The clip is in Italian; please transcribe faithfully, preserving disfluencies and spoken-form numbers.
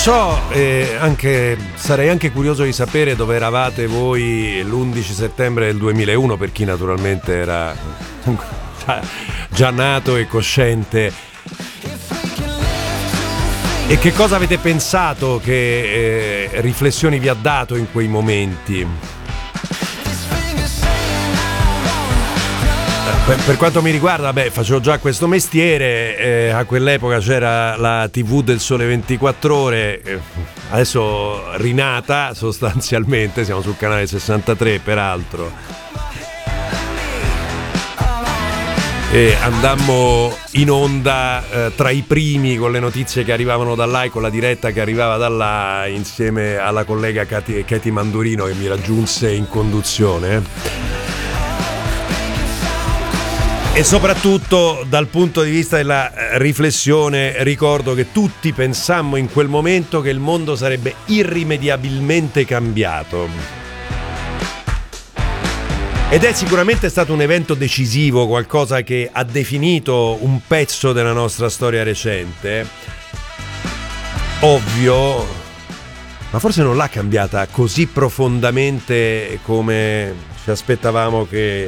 so, eh, anche, sarei anche curioso di sapere dove eravate voi l'undici settembre del duemilauno, per chi naturalmente era già nato e cosciente. E che cosa avete pensato, che eh, riflessioni vi ha dato in quei momenti? Per, per quanto mi riguarda, beh, facevo già questo mestiere, eh, a quell'epoca c'era la tivù del Sole ventiquattro Ore, eh, adesso rinata sostanzialmente, siamo sul canale sessantatré peraltro, e andammo in onda eh, tra i primi con le notizie che arrivavano da là e con la diretta che arrivava da là, insieme alla collega Katy, Katy Mandurino, che mi raggiunse in conduzione. E soprattutto dal punto di vista della riflessione, ricordo che tutti pensammo in quel momento che il mondo sarebbe irrimediabilmente cambiato. Ed è sicuramente stato un evento decisivo, qualcosa che ha definito un pezzo della nostra storia recente. Ovvio, ma forse non l'ha cambiata così profondamente come ci aspettavamo che